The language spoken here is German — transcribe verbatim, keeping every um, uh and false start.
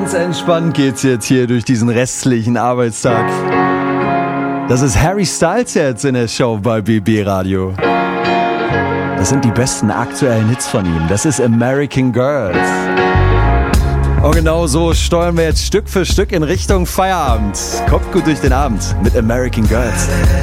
Ganz entspannt geht's jetzt hier durch diesen restlichen Arbeitstag. Das ist Harry Styles jetzt in der Show bei B B Radio. Das sind die besten aktuellen Hits von ihm. Das ist American Girls. Und genau so steuern wir jetzt Stück für Stück in Richtung Feierabend. Kommt gut durch den Abend mit American Girls.